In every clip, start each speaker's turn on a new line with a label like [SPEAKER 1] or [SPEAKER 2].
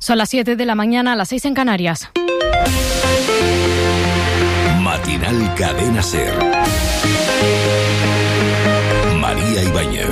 [SPEAKER 1] Son las 7 de la mañana, las 6 en Canarias.
[SPEAKER 2] Matinal Cadena SER. María Ibáñez.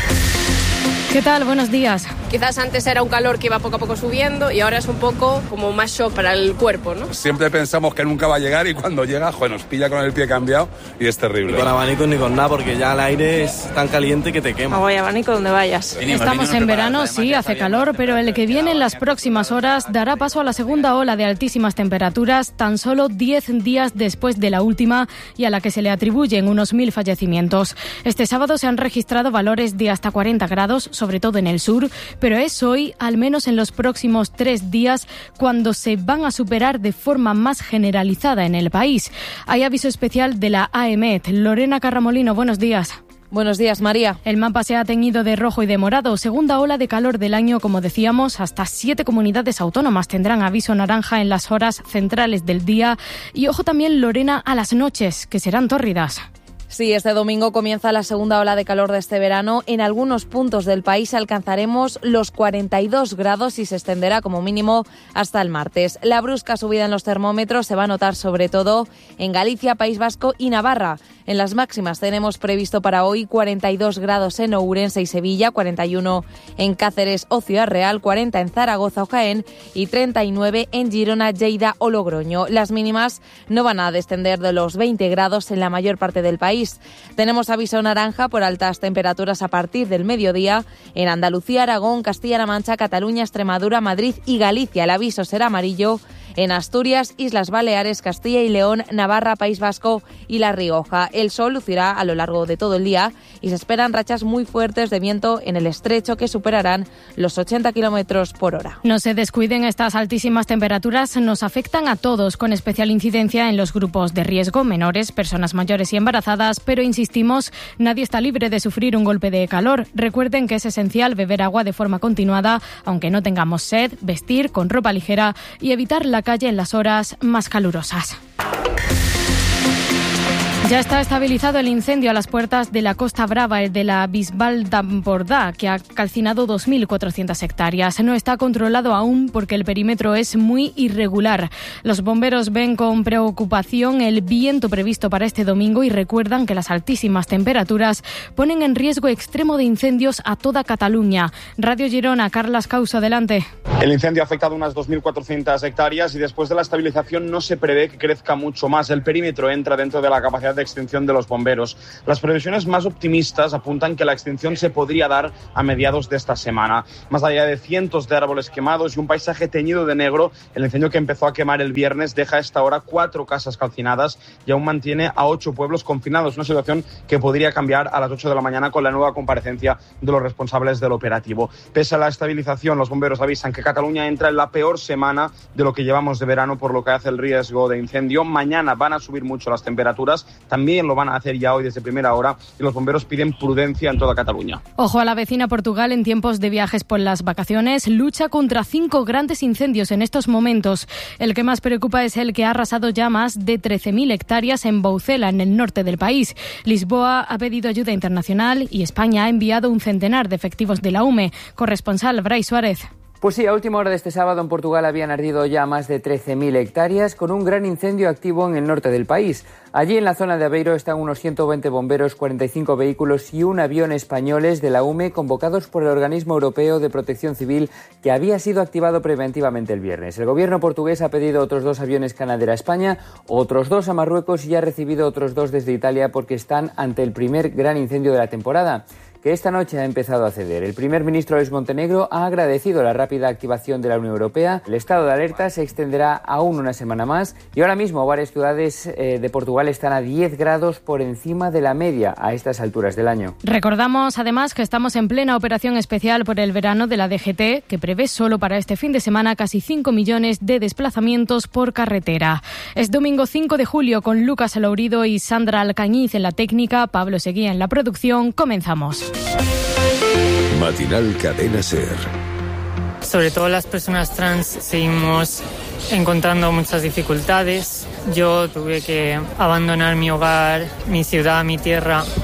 [SPEAKER 1] ¿Qué tal? Buenos días.
[SPEAKER 3] Quizás antes era un calor que iba poco a poco subiendo y ahora es un poco como más shock para el cuerpo, ¿no?
[SPEAKER 4] Siempre pensamos que nunca va a llegar y cuando llega, nos pilla con el pie cambiado y es terrible.
[SPEAKER 5] Ni con abanico ni con nada, porque ya el aire es tan caliente que te quema.
[SPEAKER 3] No voy a abanico donde vayas.
[SPEAKER 1] Estamos en verano, sí, hace calor, pero el que viene en las próximas horas dará paso a la segunda ola de altísimas temperaturas, tan solo 10 días después de la última y a la que se le atribuyen unos 1.000 fallecimientos. Este sábado se han registrado valores de hasta 40 grados, sobre todo en el sur, pero es hoy, al menos en los próximos 3 días, cuando se van a superar de forma más generalizada en el país. Hay aviso especial de la AEMET. Lorena Carramolino, buenos días.
[SPEAKER 6] Buenos días, María.
[SPEAKER 1] El mapa se ha teñido de rojo y de morado. Segunda ola de calor del año, como decíamos, hasta 7 comunidades autónomas tendrán aviso naranja en las horas centrales del día. Y ojo también, Lorena, a las noches, que serán tórridas.
[SPEAKER 6] Sí, este domingo comienza la segunda ola de calor de este verano. En algunos puntos del país alcanzaremos los 42 grados y se extenderá como mínimo hasta el martes. La brusca subida en los termómetros se va a notar sobre todo en Galicia, País Vasco y Navarra. En las máximas tenemos previsto para hoy 42 grados en Ourense y Sevilla, 41 en Cáceres o Ciudad Real, 40 en Zaragoza o Jaén y 39 en Girona, Lleida o Logroño. Las mínimas no van a descender de los 20 grados en la mayor parte del país. Tenemos aviso naranja por altas temperaturas a partir del mediodía en Andalucía, Aragón, Castilla-La Mancha, Cataluña, Extremadura, Madrid y Galicia. El aviso será amarillo en Asturias, Islas Baleares, Castilla y León, Navarra, País Vasco y La Rioja. El sol lucirá a lo largo de todo el día y se esperan rachas muy fuertes de viento en el estrecho que superarán los 80 kilómetros por hora.
[SPEAKER 1] No se descuiden, estas altísimas temperaturas nos afectan a todos, con especial incidencia en los grupos de riesgo, menores, personas mayores y embarazadas, pero insistimos, nadie está libre de sufrir un golpe de calor. Recuerden que es esencial beber agua de forma continuada, aunque no tengamos sed, vestir con ropa ligera y evitar la calle en las horas más calurosas. Ya está estabilizado el incendio a las puertas de la Costa Brava, el de la Bisbal d'Empordà, que ha calcinado 2.400 hectáreas. No está controlado aún porque el perímetro es muy irregular. Los bomberos ven con preocupación el viento previsto para este domingo y recuerdan que las altísimas temperaturas ponen en riesgo extremo de incendios a toda Cataluña. Radio Girona, Carlas Causo, adelante.
[SPEAKER 7] El incendio ha afectado unas 2.400 hectáreas y después de la estabilización no se prevé que crezca mucho más. El perímetro entra dentro de la capacidad de extinción de los bomberos. Las previsiones más optimistas apuntan que la extinción se podría dar a mediados de esta semana. Más allá de cientos de árboles quemados y un paisaje teñido de negro, el incendio que empezó a quemar el viernes deja a esta hora 4 casas calcinadas y aún mantiene a 8 pueblos confinados. Una situación que podría cambiar a las 8 de la mañana con la nueva comparecencia de los responsables del operativo. Pese a la estabilización, los bomberos avisan que Cataluña entra en la peor semana de lo que llevamos de verano por lo que hace el riesgo de incendio. Mañana van a subir mucho las temperaturas. También lo van a hacer ya hoy desde primera hora y los bomberos piden prudencia en toda Cataluña.
[SPEAKER 1] Ojo a la vecina Portugal en tiempos de viajes por las vacaciones. Lucha contra 5 grandes incendios en estos momentos. El que más preocupa es el que ha arrasado ya más de 13.000 hectáreas en Boucela, en el norte del país. Lisboa ha pedido ayuda internacional y España ha enviado un centenar de efectivos de la UME. Corresponsal Brais Suárez.
[SPEAKER 8] Pues sí, a última hora de este sábado en Portugal habían ardido ya más de 13.000 hectáreas con un gran incendio activo en el norte del país. Allí en la zona de Aveiro están unos 120 bomberos, 45 vehículos y un avión españoles de la UME convocados por el Organismo Europeo de Protección Civil que había sido activado preventivamente el viernes. El gobierno portugués ha pedido otros 2 aviones Canadair a España, otros 2 a Marruecos y ha recibido otros 2 desde Italia porque están ante el primer gran incendio de la temporada, que esta noche ha empezado a ceder. El primer ministro Luis Montenegro ha agradecido la rápida activación de la Unión Europea. El estado de alerta se extenderá aún una semana más y ahora mismo varias ciudades de Portugal están a 10 grados por encima de la media a estas alturas del año.
[SPEAKER 1] Recordamos además que estamos en plena operación especial por el verano de la DGT, que prevé solo para este fin de semana casi 5 millones de desplazamientos por carretera. Es domingo 5 de julio con Lucas Alourido y Sandra Alcañiz en la técnica, Pablo Seguía en la producción. Comenzamos.
[SPEAKER 2] Matinal Cadena SER.
[SPEAKER 9] Sobre todo las personas trans seguimos encontrando muchas dificultades. Yo tuve que abandonar mi hogar, mi ciudad, mi tierra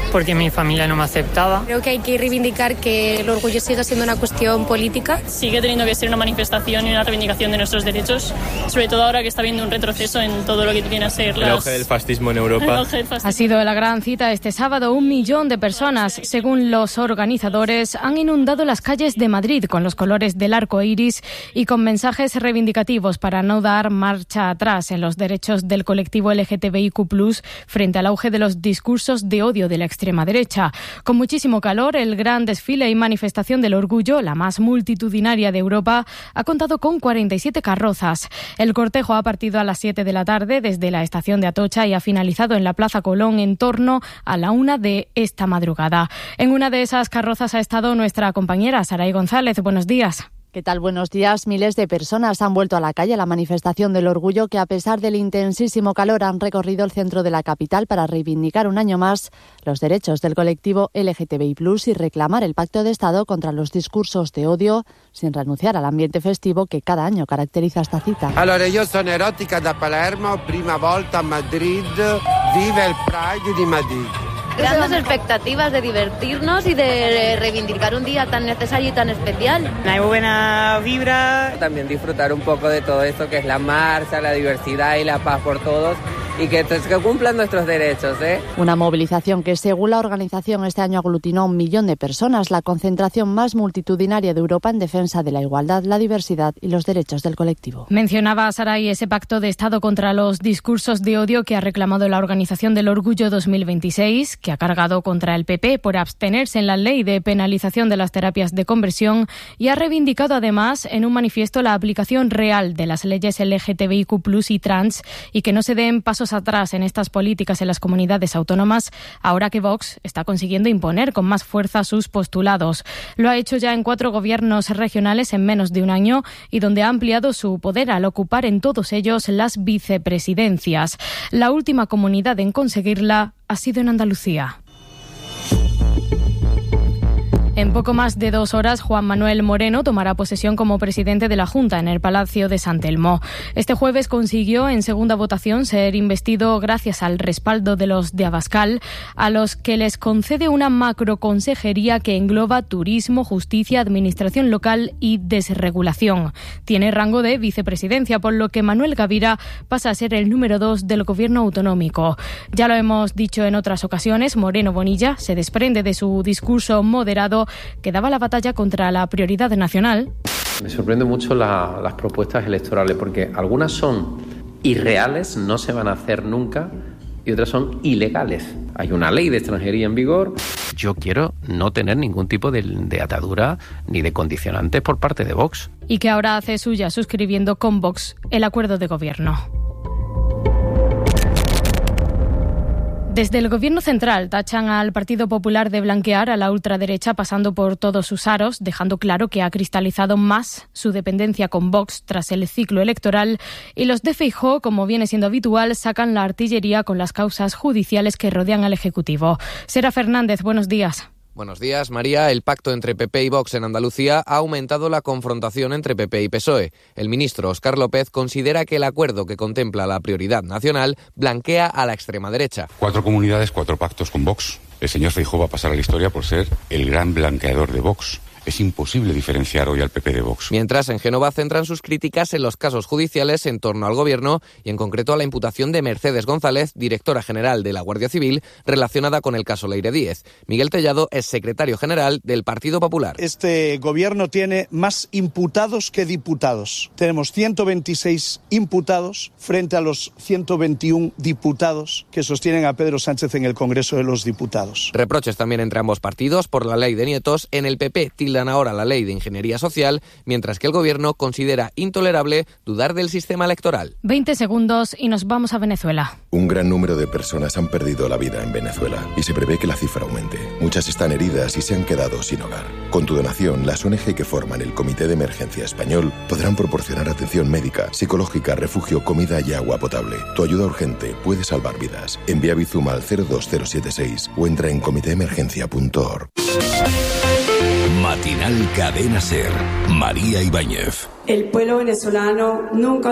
[SPEAKER 9] porque mi familia no me aceptaba.
[SPEAKER 10] Creo que hay que reivindicar que el orgullo siga siendo una cuestión política.
[SPEAKER 11] Sigue teniendo que ser una manifestación y una reivindicación de nuestros derechos, sobre todo ahora que está habiendo un retroceso en todo lo que viene a ser
[SPEAKER 5] el auge del fascismo en Europa.
[SPEAKER 1] Ha sido la gran cita este sábado. 1 millón de personas, según los organizadores, han inundado las calles de Madrid con los colores del arco iris y con mensajes reivindicativos para no dar marcha atrás en los derechos del colectivo LGTBIQ+, frente al auge de los discursos de odio de la extrema derecha. Con muchísimo calor, el gran desfile y manifestación del orgullo, la más multitudinaria de Europa, ha contado con 47 carrozas. El cortejo ha partido a las 7 de la tarde desde la estación de Atocha y ha finalizado en la Plaza Colón en torno a la 1 de esta madrugada. En una de esas carrozas ha estado nuestra compañera Saray González. Buenos días.
[SPEAKER 12] ¿Qué tal? Buenos días. Miles de personas han vuelto a la calle a la manifestación del orgullo que, a pesar del intensísimo calor, han recorrido el centro de la capital para reivindicar un año más los derechos del colectivo LGTBI+ y reclamar el pacto de Estado contra los discursos de odio, sin renunciar al ambiente festivo que cada año caracteriza esta cita.
[SPEAKER 13] Allora, io sono erotica da Palermo, prima volta a Madrid, vive el Pride di Madrid.
[SPEAKER 14] Grandes expectativas de divertirnos y de reivindicar un día tan necesario y tan especial.
[SPEAKER 15] Hay buena vibra.
[SPEAKER 16] También disfrutar un poco de todo esto que es la marcha, la diversidad y la paz por todos y que cumplan nuestros derechos, ¿eh?
[SPEAKER 12] Una movilización que, según la organización, este año aglutinó a 1 millón de personas, la concentración más multitudinaria de Europa en defensa de la igualdad, la diversidad y los derechos del colectivo.
[SPEAKER 1] Mencionaba Saray ese pacto de Estado contra los discursos de odio que ha reclamado la Organización del Orgullo 2026, que ha cargado contra el PP por abstenerse en la ley de penalización de las terapias de conversión y ha reivindicado además en un manifiesto la aplicación real de las leyes LGTBIQ+ y trans y que no se den pasos atrás en estas políticas en las comunidades autónomas, ahora que Vox está consiguiendo imponer con más fuerza sus postulados. Lo ha hecho ya en 4 gobiernos regionales en menos de un año y donde ha ampliado su poder al ocupar en todos ellos las vicepresidencias. La última comunidad en conseguirla ha sido en Andalucía. En poco más de 2 horas, Juan Manuel Moreno tomará posesión como presidente de la Junta en el Palacio de San Telmo. Este jueves consiguió en segunda votación ser investido gracias al respaldo de los de Abascal, a los que les concede una macroconsejería que engloba turismo, justicia, administración local y desregulación. Tiene rango de vicepresidencia, por lo que Manuel Gavira pasa a ser el número 2 del gobierno autonómico. Ya lo hemos dicho en otras ocasiones, Moreno Bonilla se desprende de su discurso moderado que daba la batalla contra la prioridad nacional.
[SPEAKER 17] Me sorprende mucho las propuestas electorales porque algunas son irreales, no se van a hacer nunca, y otras son ilegales. Hay una ley de extranjería en vigor. Yo quiero no tener ningún tipo de atadura ni de condicionantes por parte de Vox.
[SPEAKER 1] Y que ahora hace suya suscribiendo con Vox el acuerdo de gobierno. Desde el Gobierno central tachan al Partido Popular de blanquear a la ultraderecha pasando por todos sus aros, dejando claro que ha cristalizado más su dependencia con Vox tras el ciclo electoral, y los de Feijóo, como viene siendo habitual, sacan la artillería con las causas judiciales que rodean al Ejecutivo. Sera Fernández, buenos días.
[SPEAKER 18] Buenos días, María. El pacto entre PP y Vox en Andalucía ha aumentado la confrontación entre PP y PSOE. El ministro Óscar López considera que el acuerdo que contempla la prioridad nacional blanquea a la extrema derecha.
[SPEAKER 19] 4 comunidades, 4 pactos con Vox. El señor Feijóo va a pasar a la historia por ser el gran blanqueador de Vox. Es imposible diferenciar hoy al PP de Vox.
[SPEAKER 18] Mientras, en Génova centran sus críticas en los casos judiciales en torno al Gobierno y en concreto a la imputación de Mercedes González, directora general de la Guardia Civil, relacionada con el caso Leire Díez. Miguel Tellado es secretario general del Partido Popular.
[SPEAKER 20] Este Gobierno tiene más imputados que diputados. Tenemos 126 imputados frente a los 121 diputados que sostienen a Pedro Sánchez en el Congreso de los Diputados.
[SPEAKER 18] Reproches también entre ambos partidos por la ley de nietos. En el PP tildan ahora la ley de ingeniería social, mientras que el Gobierno considera intolerable dudar del sistema electoral.
[SPEAKER 1] 20 segundos y nos vamos a Venezuela.
[SPEAKER 21] Un gran número de personas han perdido la vida en Venezuela y se prevé que la cifra aumente. Muchas están heridas y se han quedado sin hogar. Con tu donación, las ONG que forman el Comité de Emergencia Español podrán proporcionar atención médica, psicológica, refugio, comida y agua potable. Tu ayuda urgente puede salvar vidas. Envía Bizum al 02076 o entra en comitéemergencia.org.
[SPEAKER 2] Matinal Cadena SER. María Ibáñez.
[SPEAKER 22] El pueblo venezolano nunca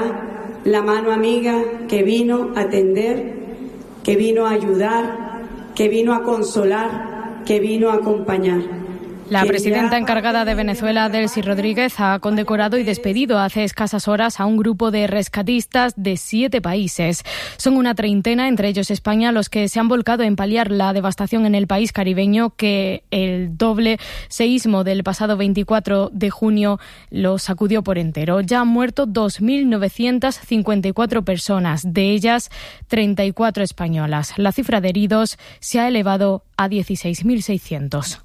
[SPEAKER 22] olvidará la mano amiga que vino a atender, que vino a ayudar, que vino a consolar, que vino a acompañar.
[SPEAKER 1] La presidenta encargada de Venezuela, Delcy Rodríguez, ha condecorado y despedido hace escasas horas a un grupo de rescatistas de 7 países. Son una treintena, entre ellos España, los que se han volcado en paliar la devastación en el país caribeño que el doble seísmo del pasado 24 de junio lo sacudió por entero. Ya han muerto 2.954 personas, de ellas 34 españolas. La cifra de heridos se ha elevado a 16.600.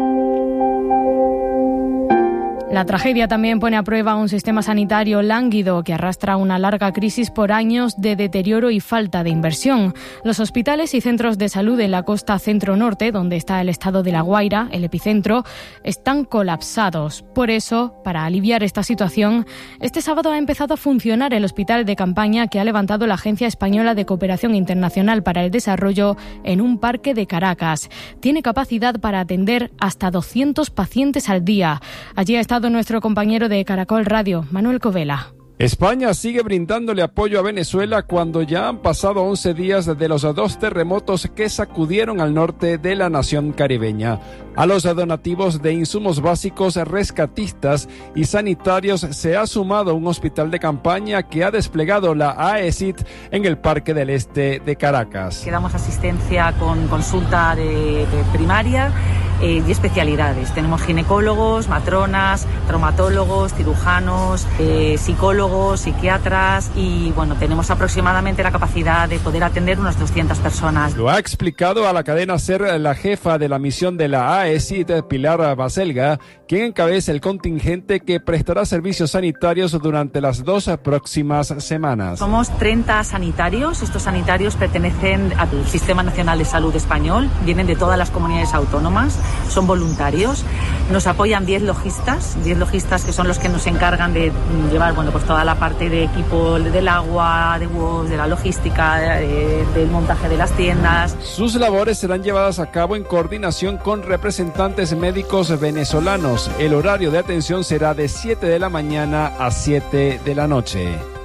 [SPEAKER 1] La tragedia también pone a prueba un sistema sanitario lánguido que arrastra una larga crisis por años de deterioro y falta de inversión. Los hospitales y centros de salud en la costa centro-norte, donde está el estado de La Guaira, el epicentro, están colapsados. Por eso, para aliviar esta situación, este sábado ha empezado a funcionar el hospital de campaña que ha levantado la Agencia Española de Cooperación Internacional para el Desarrollo en un parque de Caracas. Tiene capacidad para atender hasta 200 pacientes al día. Allí ha estado nuestro compañero de Caracol Radio, Manuel Covela.
[SPEAKER 3] España sigue brindándole apoyo a Venezuela cuando ya han pasado 11 días de los 2 terremotos que sacudieron al norte de la nación caribeña. A los donativos de insumos básicos, rescatistas y sanitarios se ha sumado un hospital de campaña que ha desplegado la AECIT en el Parque del Este de Caracas.
[SPEAKER 4] Damos asistencia con consulta de primaria y especialidades. Tenemos ginecólogos, matronas, traumatólogos, cirujanos, psicólogos, psiquiatras y bueno, tenemos aproximadamente la capacidad de poder atender unas 200 personas.
[SPEAKER 3] Lo ha explicado a la cadena SER la jefa de la misión de la AECIT, Pilar Baselga, quien encabeza el contingente que prestará servicios sanitarios durante las 2 próximas semanas.
[SPEAKER 4] Somos 30 sanitarios. Estos sanitarios pertenecen al Sistema Nacional de Salud Español, vienen de todas las comunidades autónomas. Son voluntarios, nos apoyan 10 logistas que son los que nos encargan de llevar pues toda la parte de equipo del agua, de la logística, del montaje de las tiendas.
[SPEAKER 3] Sus labores serán llevadas a cabo en coordinación con representantes médicos venezolanos. El horario de atención será de 7 de la mañana a 7 de la noche.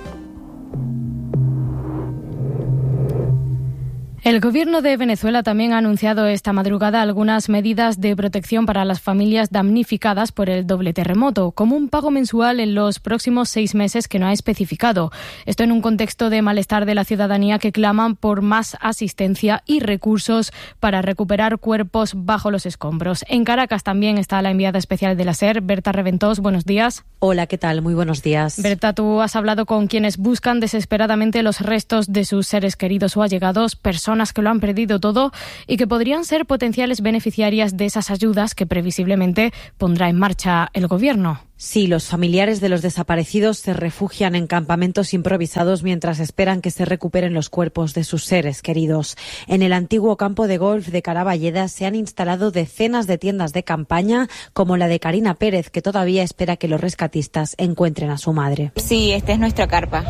[SPEAKER 1] El gobierno de Venezuela también ha anunciado esta madrugada algunas medidas de protección para las familias damnificadas por el doble terremoto, como un pago mensual en los próximos 6 meses que no ha especificado. Esto en un contexto de malestar de la ciudadanía que claman por más asistencia y recursos para recuperar cuerpos bajo los escombros. En Caracas también está la enviada especial de la SER, Berta Reventós. Buenos días.
[SPEAKER 23] Hola, ¿qué tal? Muy buenos días.
[SPEAKER 1] Berta, tú has hablado con quienes buscan desesperadamente los restos de sus seres queridos o allegados, personas que lo han perdido todo y que podrían ser potenciales beneficiarias de esas ayudas que previsiblemente pondrá en marcha el gobierno.
[SPEAKER 23] Sí, los familiares de los desaparecidos se refugian en campamentos improvisados mientras esperan que se recuperen los cuerpos de sus seres queridos. En el antiguo campo de golf de Caraballeda se han instalado decenas de tiendas de campaña, como la de Karina Pérez, que todavía espera que los rescatistas encuentren a su madre.
[SPEAKER 24] Sí, esta es nuestra carpa.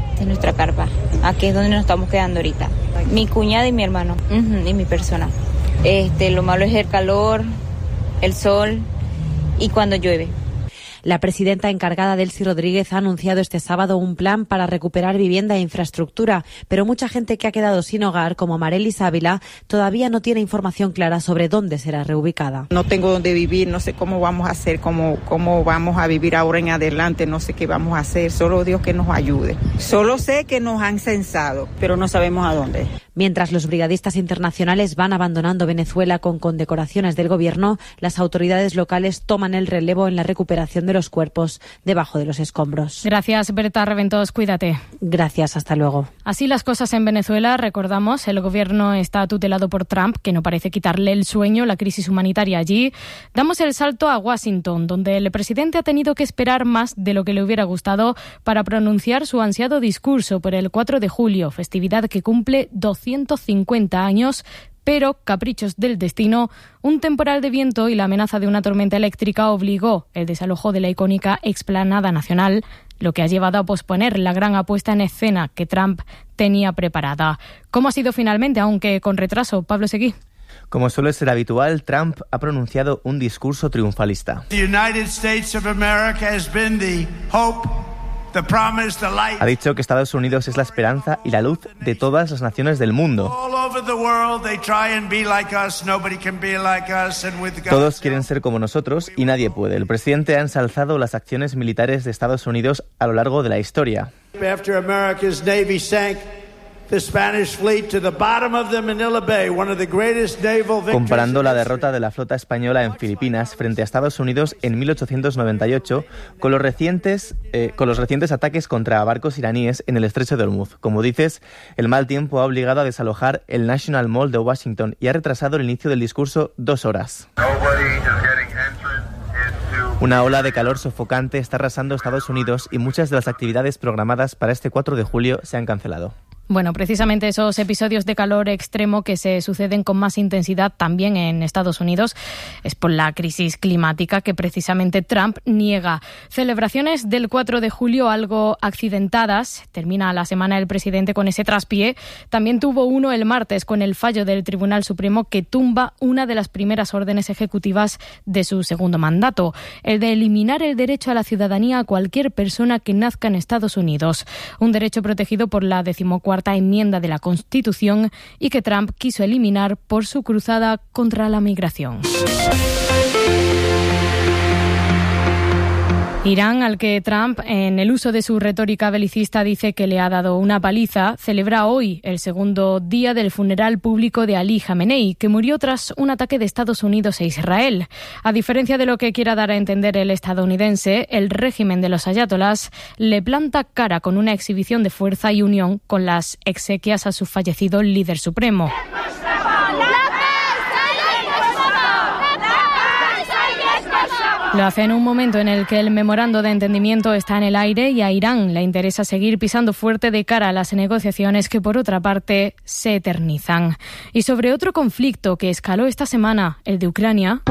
[SPEAKER 24] Aquí es donde nos estamos quedando ahorita. Mi cuñada y mi hermano, y mi persona. Lo malo es el calor, el sol y cuando llueve.
[SPEAKER 23] La presidenta encargada, Delcy Rodríguez, ha anunciado este sábado un plan para recuperar vivienda e infraestructura, pero mucha gente que ha quedado sin hogar, como Marelis Ávila, todavía no tiene información clara sobre dónde será reubicada.
[SPEAKER 25] No tengo dónde vivir, no sé cómo vamos a hacer, cómo vamos a vivir ahora en adelante, no sé qué vamos a hacer, solo Dios que nos ayude. Solo sé que nos han censado, pero no sabemos a dónde.
[SPEAKER 23] Mientras los brigadistas internacionales van abandonando Venezuela con condecoraciones del gobierno, las autoridades locales toman el relevo en la recuperación de los cuerpos debajo de los escombros.
[SPEAKER 1] Gracias, Berta Reventós, cuídate.
[SPEAKER 23] Gracias, hasta luego.
[SPEAKER 1] Así las cosas en Venezuela, recordamos, el gobierno está tutelado por Trump, que no parece quitarle el sueño, la crisis humanitaria allí. Damos el salto a Washington, donde el presidente ha tenido que esperar más de lo que le hubiera gustado para pronunciar su ansiado discurso por el 4 de julio, festividad que cumple 250 años, pero, caprichos del destino, un temporal de viento y la amenaza de una tormenta eléctrica obligó el desalojo de la icónica explanada nacional, lo que ha llevado a posponer la gran apuesta en escena que Trump tenía preparada. ¿Cómo ha sido finalmente, aunque con retraso? Pablo Seguí.
[SPEAKER 26] Como suele ser habitual, Trump ha pronunciado un discurso triunfalista.
[SPEAKER 27] The United States of America has been the hope,
[SPEAKER 26] Ha dicho que Estados Unidos es la esperanza y la luz de todas las naciones del mundo. Todos quieren ser como nosotros y nadie puede. El presidente ha ensalzado las acciones militares de Estados Unidos a lo largo de la historia. Comparando la derrota de la flota española en Filipinas frente a Estados Unidos en 1898 con los recientes ataques contra barcos iraníes en el estrecho de Hormuz. Como dices, el mal tiempo ha obligado a desalojar el National Mall de Washington y ha retrasado el inicio del discurso 2 horas. Una ola de calor sofocante está arrasando Estados Unidos y muchas de las actividades programadas para este 4 de julio se han cancelado.
[SPEAKER 1] Bueno, precisamente esos episodios de calor extremo que se suceden con más intensidad también en Estados Unidos es por la crisis climática que precisamente Trump niega. Celebraciones del 4 de julio algo accidentadas. Termina la semana el presidente con ese traspié. También tuvo uno el martes con el fallo del Tribunal Supremo que tumba una de las primeras órdenes ejecutivas de su segundo mandato, el de eliminar el derecho a la ciudadanía a cualquier persona que nazca en Estados Unidos. Un derecho protegido por la 14ª enmienda de la Constitución y que Trump quiso eliminar por su cruzada contra la migración. Irán, al que Trump, en el uso de su retórica belicista, dice que le ha dado una paliza, celebra hoy el segundo día del funeral público de Ali Jamenei, que murió tras un ataque de Estados Unidos e Israel. A diferencia de lo que quiera dar a entender el estadounidense, el régimen de los ayatolás le planta cara con una exhibición de fuerza y unión con las exequias a su fallecido líder supremo. Lo hace en un momento en el que el memorando de entendimiento está en el aire y a Irán le interesa seguir pisando fuerte de cara a las negociaciones que, por otra parte, se eternizan. Y sobre otro conflicto que escaló esta semana, el de Ucrania,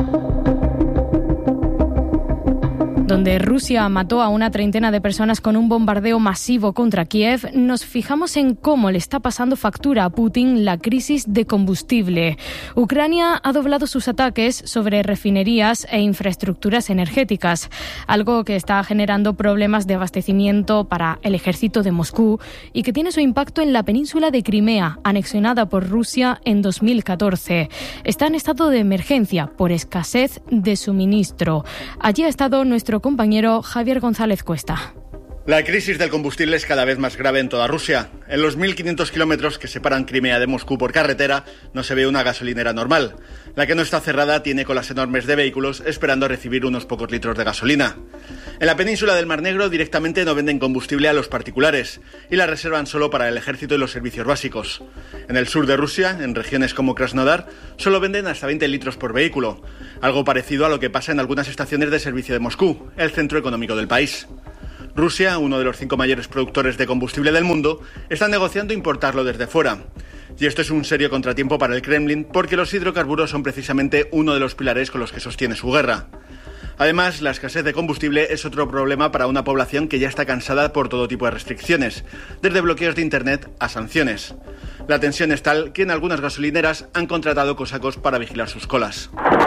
[SPEAKER 1] donde Rusia mató a una treintena de personas con un bombardeo masivo contra Kiev, nos fijamos en cómo le está pasando factura a Putin la crisis de combustible. Ucrania ha doblado sus ataques sobre refinerías e infraestructuras energéticas, algo que está generando problemas de abastecimiento para el ejército de Moscú y que tiene su impacto en la península de Crimea, anexionada por Rusia en 2014. Está en estado de emergencia por escasez de suministro. Allí ha estado nuestro compañero Javier González Cuesta.
[SPEAKER 6] La crisis del combustible es cada vez más grave en toda Rusia. En los 1.500 kilómetros que separan Crimea de Moscú por carretera no se ve una gasolinera normal. La que no está cerrada tiene colas enormes de vehículos esperando recibir unos pocos litros de gasolina. En la península del Mar Negro directamente no venden combustible a los particulares y la reservan solo para el ejército y los servicios básicos. En el sur de Rusia, en regiones como Krasnodar, solo venden hasta 20 litros por vehículo, algo parecido a lo que pasa en algunas estaciones de servicio de Moscú, el centro económico del país. Rusia, uno de los 5 mayores productores de combustible del mundo, está negociando importarlo desde fuera. Y esto es un serio contratiempo para el Kremlin porque los hidrocarburos son precisamente uno de los pilares con los que sostiene su guerra. Además, la escasez de combustible es otro problema para una población que ya está cansada por todo tipo de restricciones, desde bloqueos de internet a sanciones. La tensión es tal que en algunas gasolineras han contratado cosacos para vigilar sus colas.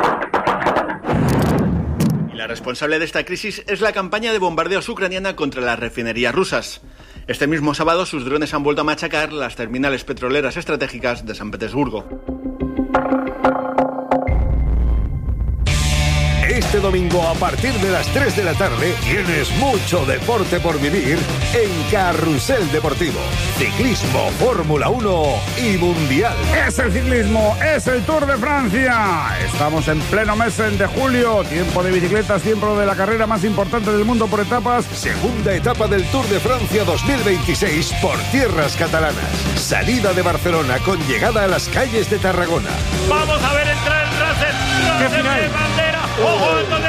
[SPEAKER 6] La responsable de esta crisis es la campaña de bombardeos ucraniana contra las refinerías rusas. Este mismo sábado sus drones han vuelto a machacar las terminales petroleras estratégicas de San Petersburgo.
[SPEAKER 7] Este domingo a partir de las 3 de la tarde tienes mucho deporte por vivir en Carrusel Deportivo. Ciclismo, Fórmula 1 y Mundial.
[SPEAKER 8] Es el ciclismo, es el Tour de Francia. Estamos en pleno mes de julio. Tiempo de bicicletas, tiempo de la carrera más importante del mundo por etapas.
[SPEAKER 7] Segunda etapa del Tour de Francia 2026 por tierras catalanas. Salida de Barcelona con llegada a las calles de Tarragona.
[SPEAKER 9] Vamos a ver entrar el Russell de bandera. ¡Ojo!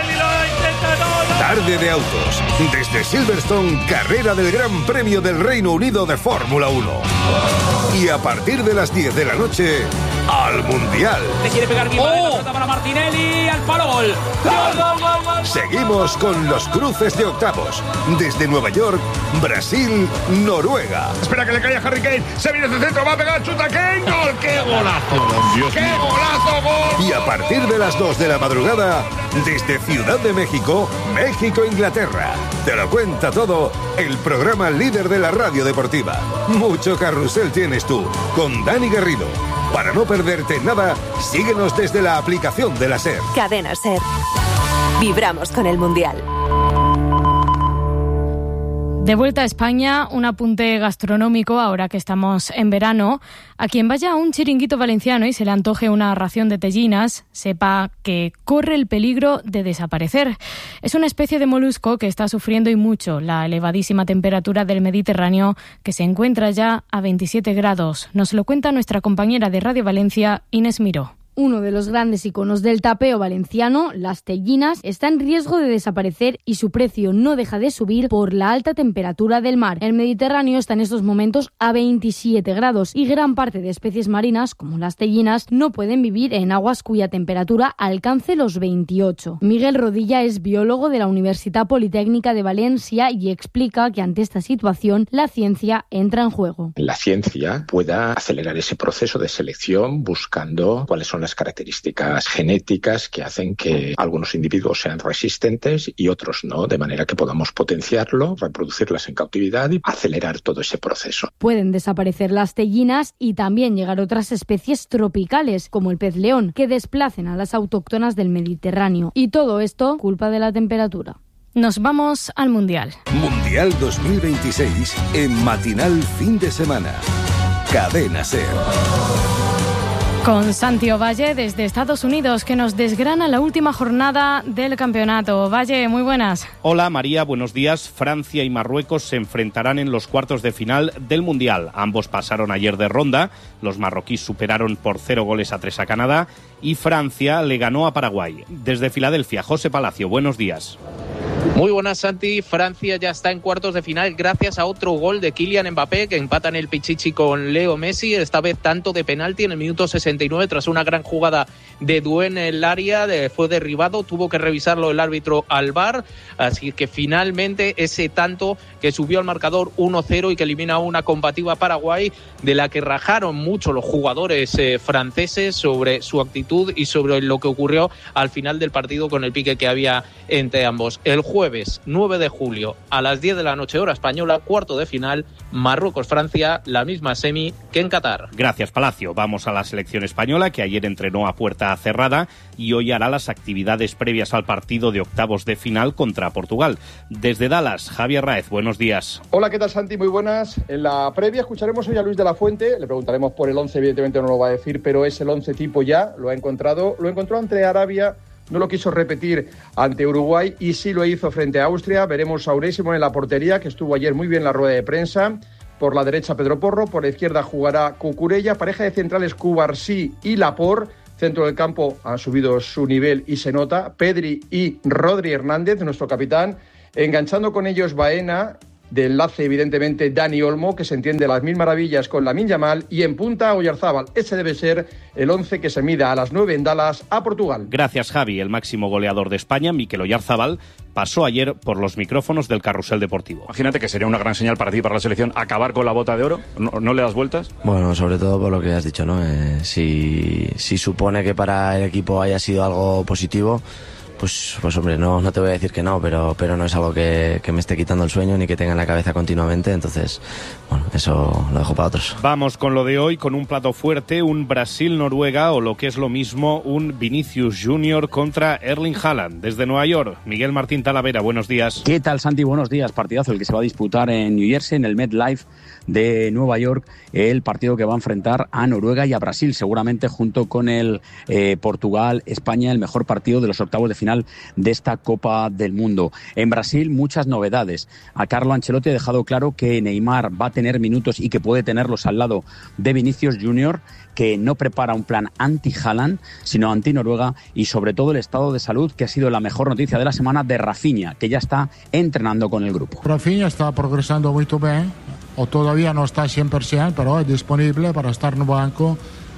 [SPEAKER 7] Tarde de autos. Desde Silverstone, carrera del Gran Premio del Reino Unido de Fórmula 1. Y a partir de las 10 de la noche, al Mundial.
[SPEAKER 5] Le quiere pegar bien para Martinelli, al palo, gol. ¡Gol!
[SPEAKER 7] Seguimos con los cruces de octavos. Desde Nueva York, Brasil, Noruega.
[SPEAKER 8] Espera que le caiga Harry Kane. Se viene desde el centro, va a pegar, chuta Kane. ¡Gol! ¡Qué golazo! ¡Qué golazo, gol!
[SPEAKER 7] Y a partir de las 2 de la madrugada, desde Ciudad de México, México-Inglaterra. Te lo cuenta todo el programa líder de la radio deportiva. Mucho carrusel tienes tú, con Dani Garrido. Para no perderte nada, síguenos desde la aplicación de la SER.
[SPEAKER 10] Cadena SER. Vibramos con el Mundial.
[SPEAKER 1] De vuelta a España, un apunte gastronómico ahora que estamos en verano. A quien vaya a un chiringuito valenciano y se le antoje una ración de tellinas, sepa que corre el peligro de desaparecer. Es una especie de molusco que está sufriendo y mucho la elevadísima temperatura del Mediterráneo, que se encuentra ya a 27 grados. Nos lo cuenta nuestra compañera de Radio Valencia, Inés Miró.
[SPEAKER 11] Uno de los grandes iconos del tapeo valenciano, las tellinas, está en riesgo de desaparecer y su precio no deja de subir por la alta temperatura del mar. El Mediterráneo está en estos momentos a 27 grados y gran parte de especies marinas, como las tellinas, no pueden vivir en aguas cuya temperatura alcance los 28. Miguel Rodilla es biólogo de la Universitat Politécnica de Valencia y explica que ante esta situación la ciencia entra en juego.
[SPEAKER 13] La ciencia pueda acelerar ese proceso de selección buscando cuáles son las características genéticas que hacen que algunos individuos sean resistentes y otros no, de manera que podamos potenciarlo, reproducirlas en cautividad y acelerar todo ese proceso.
[SPEAKER 11] Pueden desaparecer las tellinas y también llegar otras especies tropicales, como el pez león, que desplacen a las autóctonas del Mediterráneo. Y todo esto culpa de la temperatura.
[SPEAKER 1] Nos vamos al Mundial.
[SPEAKER 7] Mundial 2026 en Matinal Fin de Semana. Cadena SER.
[SPEAKER 1] Con Santi Ovalle desde Estados Unidos, que nos desgrana la última jornada del campeonato. Valle, muy buenas.
[SPEAKER 14] Hola María, buenos días. Francia y Marruecos se enfrentarán en los cuartos de final del Mundial. Ambos pasaron ayer de ronda. Los marroquíes superaron por 0-3 a Canadá y Francia le ganó a Paraguay. Desde Filadelfia, José Palacio, buenos días.
[SPEAKER 15] Muy buenas, Santi. Francia ya está en cuartos de final gracias a otro gol de Kylian Mbappé, que empata en el Pichichi con Leo Messi, esta vez tanto de penalti en el minuto 69 tras una gran jugada de Doué en el área, fue derribado, tuvo que revisarlo el árbitro al VAR, así que finalmente ese tanto que subió al marcador 1-0 y que elimina a una combativa Paraguay, de la que rajaron mucho los jugadores franceses sobre su actitud y sobre lo que ocurrió al final del partido con el pique que había entre ambos. El jueves 9 de julio a las 10 de la noche hora española, cuarto de final, Marruecos-Francia, la misma semi que en Qatar.
[SPEAKER 14] Gracias, Palacio. Vamos a la selección española, que ayer entrenó a puerta cerrada y hoy hará las actividades previas al partido de octavos de final contra Portugal. Desde Dallas, Javier Raez, buenos días.
[SPEAKER 27] Hola, ¿qué tal, Santi? Muy buenas. En la previa escucharemos hoy a Luis de la Fuente, le preguntaremos por el 11, evidentemente no lo va a decir, pero es el 11 tipo ya, lo encontró ante Arabia. No lo quiso repetir ante Uruguay y sí lo hizo frente a Austria. Veremos a Unai en la portería, que estuvo ayer muy bien en la rueda de prensa. Por la derecha Pedro Porro, por la izquierda jugará Cucurella, pareja de centrales Cubarsí y Laporte. Centro del campo han subido su nivel y se nota. Pedri y Rodri Hernández, nuestro capitán. Enganchando con ellos Baena. De enlace, evidentemente, Dani Olmo, que se entiende las mil maravillas con Lamine Yamal, y en punta Oyarzábal. Ese debe ser el 11 que se mida a las 9 en Dallas a Portugal.
[SPEAKER 14] Gracias, Javi. El máximo goleador de España, Mikel Oyarzábal, pasó ayer por los micrófonos del Carrusel Deportivo.
[SPEAKER 28] Imagínate que sería una gran señal para ti, para la selección, acabar con la bota de oro. ¿No le das vueltas?
[SPEAKER 29] Bueno, sobre todo por lo que has dicho, ¿no? Si supone que para el equipo haya sido algo positivo, pues hombre, no te voy a decir que no, pero no es algo que me esté quitando el sueño ni que tenga en la cabeza continuamente, entonces, bueno, eso lo dejo para otros.
[SPEAKER 14] Vamos con lo de hoy, con un plato fuerte, un Brasil-Noruega, o lo que es lo mismo, un Vinicius Junior contra Erling Haaland. Desde Nueva York, Miguel Martín Talavera, buenos días.
[SPEAKER 30] ¿Qué tal, Santi? Buenos días. Partidazo el que se va a disputar en New Jersey, en el MetLife de Nueva York, el partido que va a enfrentar a Noruega y a Brasil, seguramente junto con el Portugal-España, el mejor partido de los octavos de final de esta Copa del Mundo. En Brasil, muchas novedades. A Carlo Ancelotti ha dejado claro que Neymar va a tener minutos y que puede tenerlos al lado de Vinicius Junior, que no prepara un plan anti-Haaland, sino anti-Noruega, y sobre todo el estado de salud, que ha sido la mejor noticia de la semana, de Rafinha, que ya está entrenando con el grupo.
[SPEAKER 31] Rafinha está progresando muy bien, o todavía no está 100%, pero es disponible para estar en el banco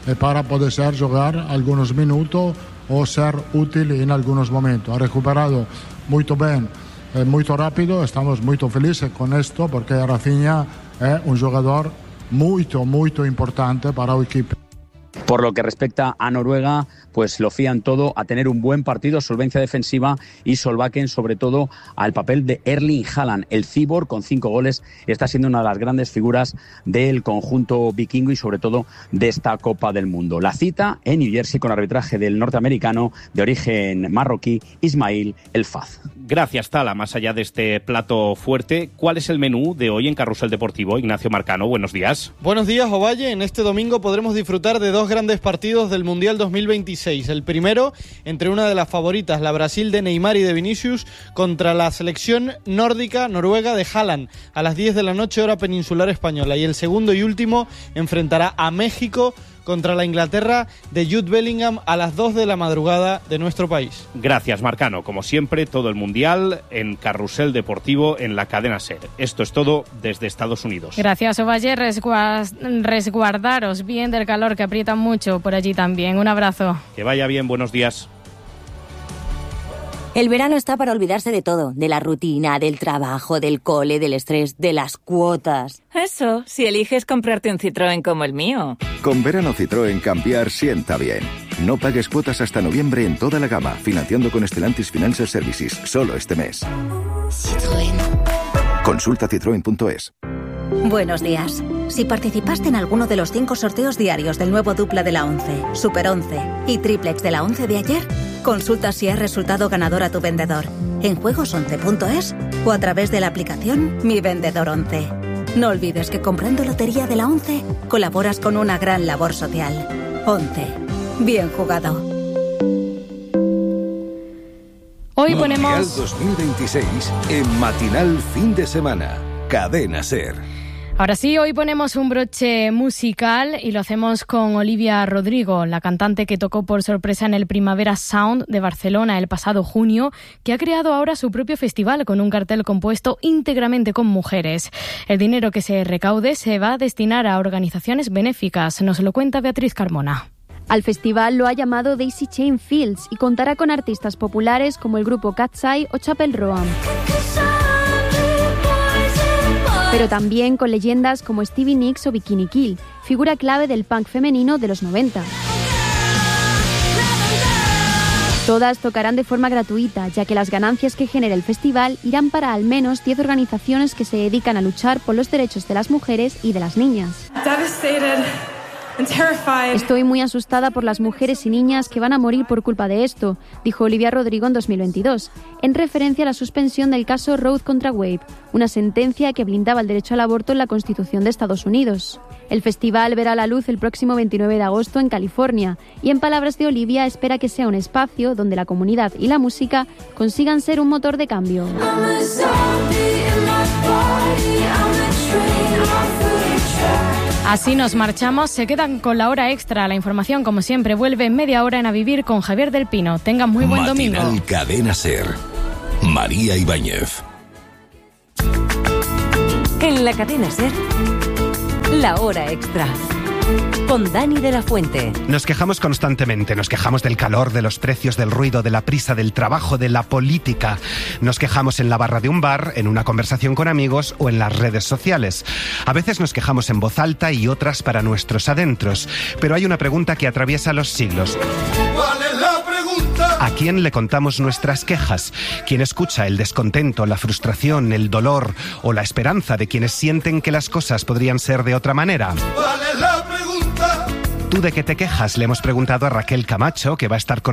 [SPEAKER 2] para poder jugar algunos minutos o ser útil en algunos momentos. Ha recuperado muy bien, muy rápido. Estamos muy felices con esto porque Rafinha es un jugador muy importante para el equipo.
[SPEAKER 30] Por lo que respecta a Noruega, pues lo fían todo a tener un buen partido, solvencia defensiva y solvaquen sobre todo al papel de Erling Haaland. El cibor, con 5 goles, está siendo una de las grandes figuras del conjunto vikingo y sobre todo de esta Copa del Mundo. La cita en New Jersey con arbitraje del norteamericano de origen marroquí, Ismail El Faz.
[SPEAKER 14] Gracias, Tala. Más allá de este plato fuerte, ¿cuál es el menú de hoy en Carrusel Deportivo? Ignacio Marcano, buenos días.
[SPEAKER 4] Buenos días, Ovalle. En este domingo podremos disfrutar de 2 grandes partidos del Mundial 2026. El primero, entre una de las favoritas, la Brasil de Neymar y de Vinicius, contra la selección nórdica noruega de Haaland, a las 10 de la noche, hora peninsular española. Y el segundo y último enfrentará a México contra la Inglaterra de Jude Bellingham a las 2 de la madrugada de nuestro país.
[SPEAKER 14] Gracias, Marcano. Como siempre, todo el Mundial en Carrusel Deportivo en la cadena SER. Esto es todo desde Estados Unidos.
[SPEAKER 1] Gracias, Ovalle. Resguardaros bien del calor, que aprieta mucho por allí también. Un abrazo.
[SPEAKER 14] Que vaya bien, buenos días.
[SPEAKER 12] El verano está para olvidarse de todo, de la rutina, del trabajo, del cole, del estrés, de las cuotas.
[SPEAKER 16] Eso, si eliges comprarte un Citroën como el mío.
[SPEAKER 17] Con verano Citroën cambiar sienta bien. No pagues cuotas hasta noviembre en toda la gama, financiando con Stellantis Financial Services, solo este mes.
[SPEAKER 12] Citroën.
[SPEAKER 17] Consulta citroen.es.
[SPEAKER 12] Buenos días. Si participaste en alguno de los 5 sorteos diarios del nuevo dupla de la 11, Super 11 y triplex de la 11 de ayer, consulta si has resultado ganador a tu vendedor en juegos11.es o a través de la aplicación Mi Vendedor 11. No olvides que comprando lotería de la 11 colaboras con una gran labor social. 11. Bien jugado.
[SPEAKER 1] Hoy ponemos
[SPEAKER 7] Mundial 2026 en Matinal Fin de Semana. Cadena SER.
[SPEAKER 1] Ahora sí, hoy ponemos un broche musical y lo hacemos con Olivia Rodrigo, la cantante que tocó por sorpresa en el Primavera Sound de Barcelona el pasado junio, que ha creado ahora su propio festival con un cartel compuesto íntegramente con mujeres. El dinero que se recaude se va a destinar a organizaciones benéficas, nos lo cuenta Beatriz Carmona.
[SPEAKER 18] Al festival lo ha llamado Daisy Chain Fields y contará con artistas populares como el grupo Cat's Eye o Chapel Roan, pero también con leyendas como Stevie Nicks o Bikini Kill, figura clave del punk femenino de los 90. Todas tocarán de forma gratuita, ya que las ganancias que genera el festival irán para al menos 10 organizaciones que se dedican a luchar por los derechos de las mujeres y de las niñas. Estoy muy asustada por las mujeres y niñas que van a morir por culpa de esto, dijo Olivia Rodrigo en 2022, en referencia a la suspensión del caso Roe contra Wade, una sentencia que blindaba el derecho al aborto en la Constitución de Estados Unidos. El festival verá la luz el próximo 29 de agosto en California y, en palabras de Olivia, espera que sea un espacio donde la comunidad y la música consigan ser un motor de cambio.
[SPEAKER 1] Así nos marchamos, se quedan con la hora extra. La información, como siempre, vuelve en media hora en A Vivir con Javier del Pino. Tengan muy buen domingo.
[SPEAKER 7] Matinal Cadena SER. María Ibáñez.
[SPEAKER 10] En la Cadena SER, la hora extra. Con Dani de la Fuente.
[SPEAKER 19] Nos quejamos constantemente, nos quejamos del calor, de los precios, del ruido, de la prisa, del trabajo, de la política. Nos quejamos en la barra de un bar, en una conversación con amigos o en las redes sociales. A veces nos quejamos en voz alta y otras para nuestros adentros. Pero hay una pregunta que atraviesa los siglos.
[SPEAKER 9] ¿Cuál es la pregunta?
[SPEAKER 19] ¿A quién le contamos nuestras quejas? ¿Quién escucha el descontento, la frustración, el dolor o la esperanza de quienes sienten que las cosas podrían ser de otra manera?
[SPEAKER 9] ¿Cuál es la pregunta?
[SPEAKER 19] ¿Tú de qué te quejas? Le hemos preguntado a Raquel Camacho, que va a estar con